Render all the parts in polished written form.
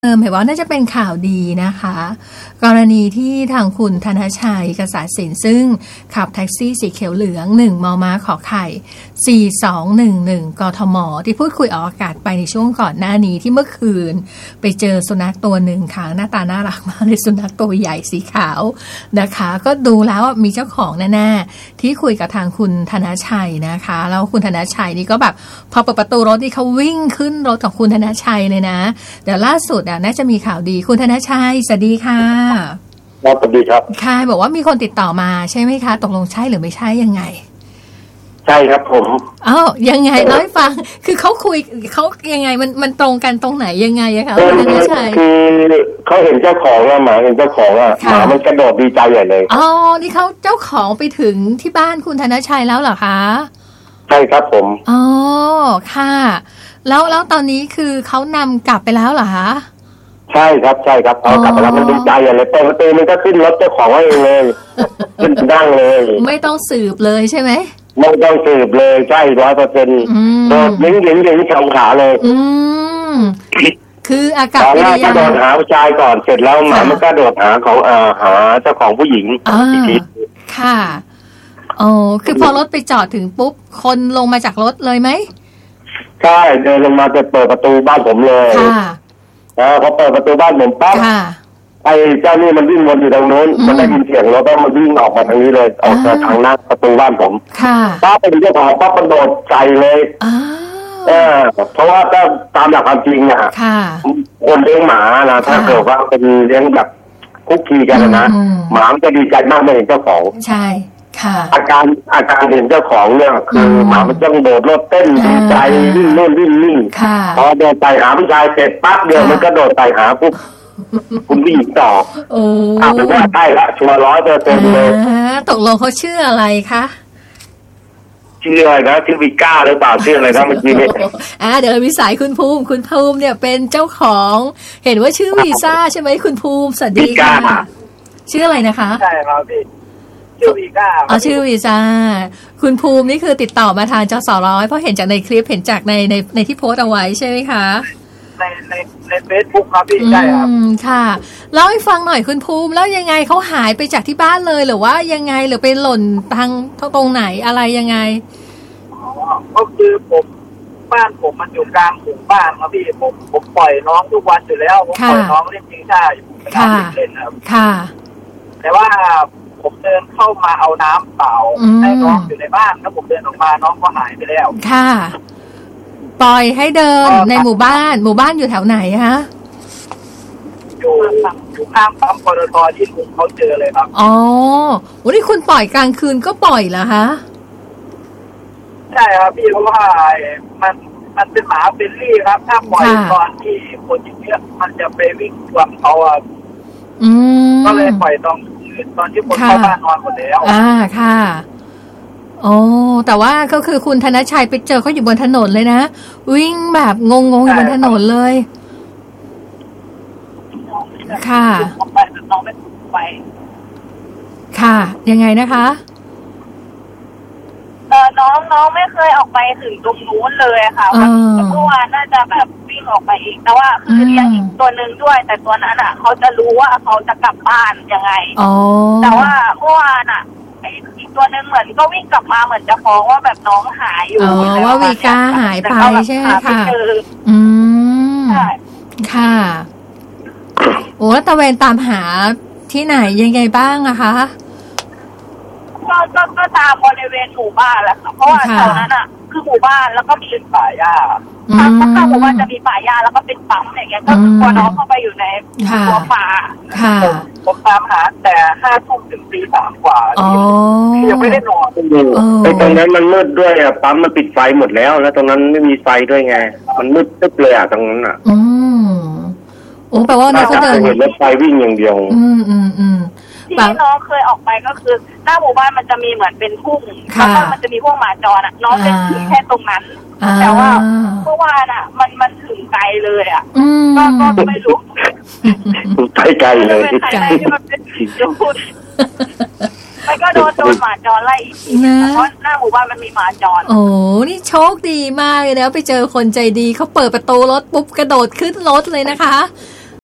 เห็นว่าน่าจะเป็นข่าวดีนะคะกรณีที่ทางคุณธนชัยกษาศิลป์ซึ่งขับแท็กซี่สีเขียวเหลือง1มมขอไข่4211กทมที่พูดคุยออกอากาศไปในช่วงก่อนหน้านี้ที่เมื่อคืนไปเจอสุนัขตัวหนึ่งค่ะหน้าตาน่ารักมากเลยสุนัขตัวใหญ่สีขาวนะคะก็ดูแล้วมีเจ้าของแน่ๆที่คุยกับทางคุณธนชัยนะคะแล้วคุณธนชัยนี่ก็แบบพอเปิดประตูรถนี่เขาวิ่งขึ้นรถของคุณธนชัยเลยนะเดี๋ยวล่าสุดน่าจะมีข่าวดีคุณธนชัยสวัสดีค่ะสวัสดีครับค่ะบอกว่ามีคนติดต่อมาใช่ไหมคะตกลงใช่หรือไม่ใช่ยังไงใช่ครับผมอ้าวยังไงเล่าให้ฟังคือเขาคุยเขายังไงมันตรงกันตรงไหนยังไงอะคะคุณธนชัยคือเขาเห็นเจ้าของแล้วหมาเห็นเจ้าของอะหมามันกระโดดดีใจใหญ่เลยอ๋อนี่เขาเจ้าของไปถึงที่บ้านคุณธนชัยแล้วเหรอคะใช่ครับผมอ๋อค่ะแล้วตอนนี้คือเขานำกลับไปแล้วเหรอคะใช่ครับเอากลับไปแล้วมันดีใจใหญ่เลยเปิดประตูมันก็ขึ้นรถเจ้าของเองเลยขึ้นนั่งเลยไม่ต้องสืบเลยใช่ไหมไม่ต้องสืบเลยใช่ 100%โดดยิงสองขาเลยคืออากาศเป็นยังไงโดดหาผู้ชายก่อนเสร็จแล้วหมามันก็โดดหาของหาเจ้าของผู้หญิงอีกทีค่ะอ๋อคือพอรถไปจอดถึงปุ๊บคนลงมาจากรถเลยไหมใช่เดินลงมาจะเปิดประตูบ้านผมเลยค่ะพอเปิดประตูบ้านผมปั๊บไอ้เจ้านี่มันวิ่งวนอยู่ทางโน้นมันได้ยินเสียงรถแล้วมันวิ่งออกมาทางนี้เลยออกจากทางหน้าประตูบ้านผมปั๊บเป็นเจ้าของปั๊บมันโดดใส่เลยเพราะว่าตามหลักความจริงอะคนเลี้ยงหมานะถ้าเกิดว่าเป็นเลี้ยงแบบคุกคีกันนะหมามันจะดีใจมากเมื่อเห็นเจ้าของใช่ค่ะอาการเห็นเจ้าของเนี่ยคือหมามันต้องโดดรถเต้นดีใจวิ่งเล่นวิ่งนิ่งพอโดดไปหาผู้ชายเสร็จปั๊บเดียวมันก็โดดไปหาปุ๊บคุณผู้หญิงต่อผมว่าใช่ละชัวร์100%เลยตกลงเขาชื่ออะไรคะชื่ออะไรนะชื่อวิก้าหรือเปล่าชื่ออะไรนะเมื่อกี้นี้เดี๋ยวมีสายคุณภูมิเนี่ยเป็นเจ้าของเห็นว่าชื่อวีซ่าใช่ไหมคุณภูมิสวัสดีค่ะชื่ออะไรนะคะใช่ครับพี่ชื่อวีซ่าชื่อวีซ่าคุณภูมินี่คือติดต่อมาทางจสร้อยเพราะเห็นจากในคลิปเห็นจากในที่โพสต์เอาไว้ใช่ไหมคะในเฟซบุ๊กครับพี่ใช่ครับค่ะเล่าให้ฟังหน่อยคุณภูมิแล้วยังไงเขาหายไปจากที่บ้านเลยหรือว่ายังไงหรือไปหล่นทางตรงไหนอะไรยังไงก็คือบ้านผมมันอยู่กลางหมู่บ้านครับพี่ผมปล่อยน้องทุกวันอยู่แล้วผมปล่อยน้องเล่นชิงช้าอยู่เล่นครับค่ะแต่ว่าผมเดินเข้ามาเอาน้ำเปล่าให้น้องอยู่ในบ้านแล้วผมเดินออกมาน้องก็หายไปแล้วค่ะปล่อยให้เดินในหมู่บ้านอยู่แถวไหนคะอยู่ข้างปั๊มปตท.ที่ลุงเขาเจอเลยครับอ๋อวันนี้คุณปล่อยกลางคืนก็ปล่อยเหรอคะใช่ครับพี่เพราะว่ามันเป็นหมาเฟรนลี่ครับถ้าปล่อยตอนที่คนเยอะมันจะไปวิ่งชวนเขาก็เลยปล่อยตอนที่คนเข้าบ้านนอนหมดแล้วค่ะโอ้แต่ว่าก็คือคุณธนชัยไปเจอเขาอยู่บนถนนเลยนะวิ่งแบบงงอยู่บนถนนเลยค่ะน้องไม่ไปค่ะยังไงนะคะน้องไม่เคยออกไปถึงตรงนู้นเลยค่ะเมื่อวานน่าจะแบบวิ่งออกไปอีกแต่ว่าคือเลี้ยงอีกตัวนึงด้วยแต่ตัวนั้นเขาจะรู้ว่าเขาจะกลับบ้านยังไงแต่ว่าเมื่อวานอีกตัวนึงเหมือนก็วิ่งกลับมาเหมือนจะฟ้องว่าแบบน้องหายอยู่ว่าวีก้าหายไปใช่ไหมคะใช่ค่ะโอ้ตะเวนตามหาที่ไหนยังไงบ้างอะคะก็ตามบริเวณหมู่บ้านแหละค่ะเพราะว่าแถวนั้นคือหมู่บ้านแล้วก็มีป่าหญ้าข้างหมู่บ้านจะมีป่าหญ้าแล้วก็เป็นปั๊มอย่างเงี้ยก็กลัวน้องเข้าไปอยู่ในตัวป่าผมตามหาแต่5 ทุ่มถึงตี 3กว่ายังไม่ได้นอนไอ้ตรงนั้นมันมืดด้วยปั๊มมันปิดไฟหมดแล้วตรงนั้นไม่มีไฟด้วยไงมันมืดตึ๊บเลยตรงนั้นโอ้แปลว่าน้องก็เดินเห็นรถไฟวิ่งอย่างเดียวที่น้องเคยออกไปก็คือหน้าหมู่บ้านมันจะมีเหมือนเป็นทุ่งแล้วก็มันจะมีพวกหมาจรน้องเป็นแค่ตรงนั้นแต่ว่าเมื่อวานมันถึงไกลเลยก็ไม่รู้ไกลเลยไกลที่มันเป็นจุดมันก็โดนหมาจรไล่อีกเพราะหน้าหมู่บ้านมันมีหมาจรโอ้นี่โชคดีมากเลยนะไปเจอคนใจดีเขาเปิดประตูรถปุ๊บกระโดดขึ้นรถเลยนะคะ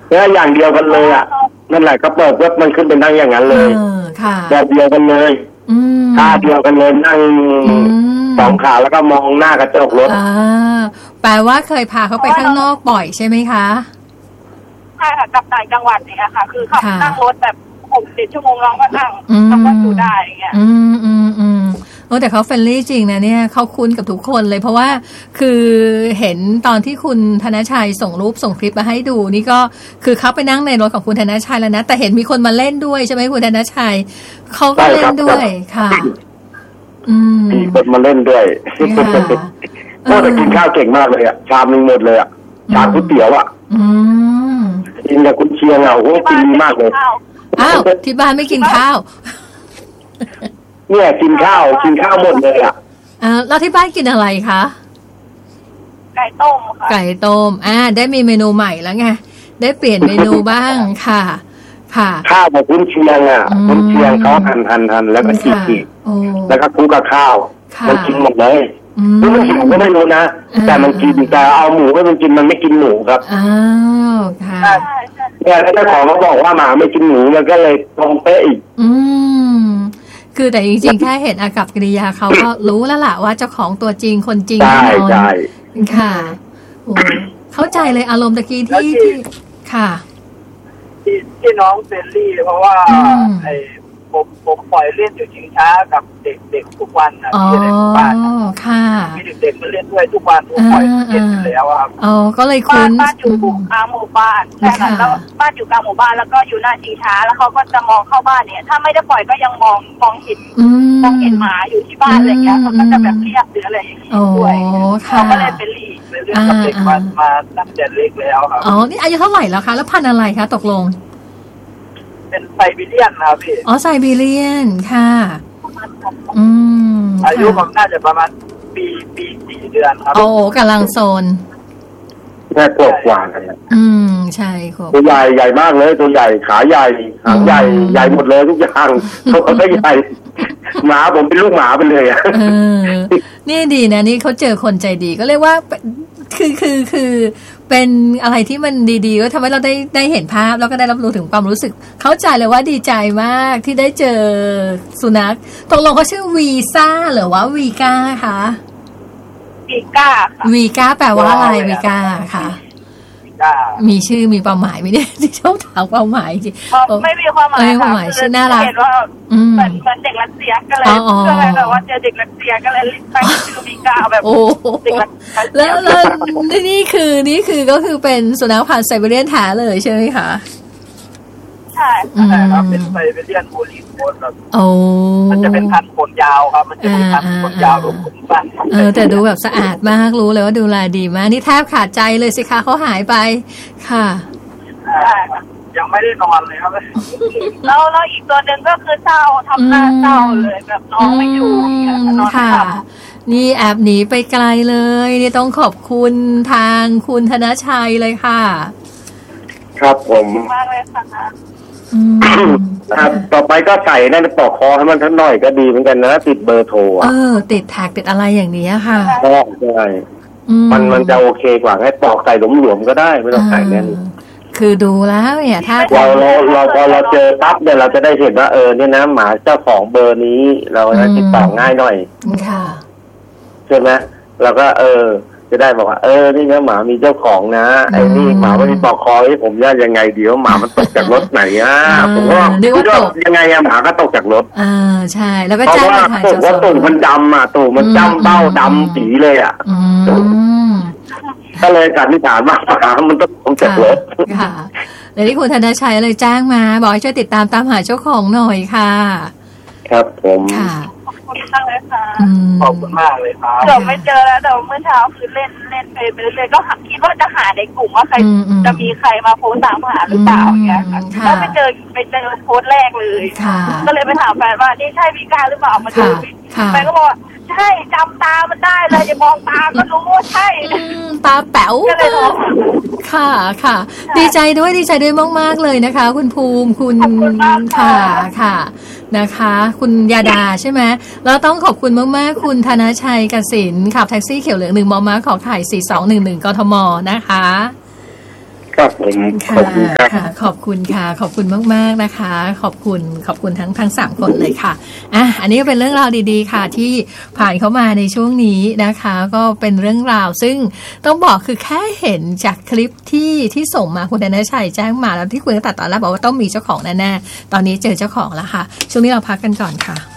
เนี่ยอย่างเดียวกันเลยอ่ะนั่นแหละก็เปิดว่ามันขึ้นเป็นทั้งอย่างนั้นเลยแบบเดียวกันเลยท่าเดียวกันเลยนั่งสองขาแล้วก็มองหน้ากระจกรถแปลว่าเคยพาเขาไปข้างนอกบ่อยใช่ไหมคะใช่ค่ะกับต่างจังหวัดเนี่ยค่ะคือขับนั่งรถแบบ6-7 ชั่วโมงเราก็นั่งแล้วก็อยู่ได้อย่างเงี้ยแต่เขาเฟรนลี่จริงนะเนี่ยเขาคุ้นกับทุกคนเลยเพราะว่าคือเห็นตอนที่คุณธนชัยส่งรูปส่งคลิปมาให้ดูนี่ก็คือเขาไปนั่งในรถของคุณธนชัยแล้วนะแต่เห็นมีคนมาเล่นด้วยใช่ไหมคุณธนชัยเขาก็เล่นด้วยค่ะมีคนมาเล่นด้วยก็แต่กินข้าวเก่งมากเลยอ่ะชามนึงหมดเลยอ่ะชามก๋วยเตี๋ยวอ่ะกินกับคุณเชียงอ่ะโอ้กินดีมากเลยอ้าวที่บ้านไม่กินข้าวเนี่ยกินข้าวหมดเลยอ่ะแล้วที่บ้านกินอะไรคะไก่ต้มค่ะไก่ต้มได้มีเมนูใหม่แล้วไงได้เปลี่ยนเมนูบ้างค่ะค่ะข้าวของคุณเชียงอ่ะคุณเชียงเขาหั่นแล้วก็ขีดแล้วก็คลุกกับข้าวมันกินหมดเลยนี่มันหิวก็ไม่รู้นะแต่มันกินแต่เอาหมูให้มันกินมันไม่กินหมูครับค่ะเนี่ยแล้วเจ้าของเขาบอกว่าหมาไม่กินหมูมันก็เลยตรงเป๊ะอีกคือแต่จริงๆแค่เห็นอากัปกิริยาเขาก็รู้แล้วล่ะว่าเจ้าของตัวจริงคนจริงแน่นอนค่ะโอ้เข้าใจเลยอารมณ์ตะกี้ที่ค่ะที่น้องเฟรนลี่เพราะว่าผมปล่อยเล่นอยู่ชิงช้ากับเด็กๆทุกวันนะที่ในบ้านค่ะมีเด็กๆมาเล่นด้วยทุกวันผมปล่อยเล่นแล้วครับก็เลยคุ้นบ้านอยู่กลางหมู่บ้านใช่ค่ะแล้วบ้านอยู่กลางหมู่บ้านแล้วก็อยู่หน้าชิงช้าแล้วเขาก็จะมองเข้าบ้านเนี่ยถ้าไม่ได้ปล่อยก็ยังมองเห็นหมาอยู่ที่บ้านอะไรเงี้ยเขาก็จะแบบเรียกหรืออะไรอย่างนี้ด้วยเขาก็เลยเป็นลีเป็นเรื่องกับเด็กมาตั้งแต่เล็กแล้วครับนี่อายุเท่าไหร่แล้วคะแล้วพันอะไรคะตกลงเป็นไซบีเรียนครับพี่ไซบีเรียนค่ะอายุผมน่าจะประมาณปี4 เดือนครับกำลังโซนแค่กว่ากันใช่ครับตัวใหญ่มากเลยตัวใหญ่ขาใหญ่หางใหญ่หมดเลยทุกอย่างเขาก็ใหญ่หมาผมเป็นลูกหมาไปเลยนี่ดีนะนี่เขาเจอคนใจดีก็เรียกว่าคือเป็นอะไรที่มันดีๆก็ทำให้เราได้เห็นภาพแล้วก็ได้รับรู้ถึงความรู้สึกเข้าใจเลยว่าดีใจมากที่ได้เจอสุนัขตกลงเขาชื่อวีซ่าหรือว่าวีก้าคะวีก้าวีก้าแปลว่าอะไรวีก้าค่ะมีชื่อมีความหมายไหมเนี่ยที่ชอบถามความหมายจริงไม่มีความหมายค่ะชื่อน่ารักเห็นว่าเหมือนเด็กรัสเซียก็เลยแบบว่าเจอเด็กรัสเซียก็เลยตั้งชื่อวีก้าแบบเด็กรัสเซียแล้วนี่คือก็คือเป็นสุนัขพันธุ์ไซบีเรียนแท้เลยใช่ไหมคะใช่ครับเป็นไซบีเรียนโบลิโคนแบบมันจะเป็นพันธุ์ขนยาวครับมันจะเป็นพันธุ์ขนยาวรูปสั้นแต่ดูแบบสะอาดมากรู้เลยว่าดูแลดีมากนี่แทบขาดใจเลยสิคะเขาหายไปค่ะยังไม่ได้นอนเลยครับแล้วอีกตัวหนึ่งก็คือเศร้าทำหน้าเศร้าเลยแบบน้องไม่อยู่ค่ะนี่แอบหนีไปไกลเลยนี่ต้องขอบคุณทางคุณธนชัยเลยค่ะครับผมมากเลยค่ะครับต่อไปก็ใส่นั่นปอกคอให้มันทั้งหน่อยก็ดีเหมือนกันนะติดเบอร์โทรติดแท็กติดอะไรอย่างนี้ค่ะใช่มันจะโอเคกว่าให้ปอกใส่หลวมๆก็ได้ไม่ต้องใส่แน่นคือดูแล้วเนี่ยถ้าพอเราเจอปั๊บเนี่ยเราจะได้เห็นว่าเนี่ยนะหมาเจ้าของเบอร์นี้เราจะติดต่อง่ายหน่อยค่ะใช่ไหมเราก็จะได้บอกว่านี่นะหมามีเจ้าของนะไอ้นี่หมาไม่มีปอกคอให้ผมย่ายังไงเดี๋ยวหมามันตกจากรถไหนผมก็ยังไงหมาก็ตกจากรถใช่แล้วก็แจ้งไปทางว่าตุ่มมันดำตุ่มมันจ้ำเบ้าดำปีเลยก็เลยการที่ถามว่าหมามันต้องตกจากรถค่ะเลยที่คุณธนชัยเลยแจ้งมาบอกให้ช่วยติดตามหาเจ้าของหน่อยค่ะครับผมค่ะขอบคุณมากเลยค่ะขอบคุณมากเลยครับเดี๋ยวไม่เจอแล้วเดี๋ยวเมื่อเช้าคือเล่นไปเรื่อยๆก็คิดว่าจะหาในกลุ่มว่าใครจะมีใครมาโพสต์ตามหาหรือเปล่าอย่างเงี้ยค่ะแล้วไปเจอโพสต์แรกเลยก็เลยไปถามแฟนว่านี่ใช่วีก้าหรือเปล่ามาดูแฟนก็บอกใช่จำตามันได้เลยจะมองตาก็รู้ว่าใช่ตาแป๋วค่ะดีใจด้วยมากๆเลยนะคะคุณภูมิคุณค่ะนะคะคุณยาดาใช่ไหมแล้วต้องขอบคุณมากๆคุณธนชัยกสินขับแท็กซี่เขียวเหลือง1 มม.ขอไข่ 4211 กทม.นะคะครับผมขอบคุณครับขอบคุณค่ะขอบคุณมากๆนะคะขอบคุณทั้ง3คนเลยค่ะอันนี้ก็เป็นเรื่องราวดีๆค่ะที่ผ่านเข้ามาในช่วงนี้นะคะก็เป็นเรื่องราวซึ่งต้องบอกคือแค่เห็นจากคลิปที่ส่งมาคุณธนชัยแจ้งมาแล้วที่คุยกันตอนแรกบอกว่าต้องมีเจ้าของแน่ๆตอนนี้เจอเจ้าของแล้วค่ะช่วงนี้เราพักกันก่อนค่ะ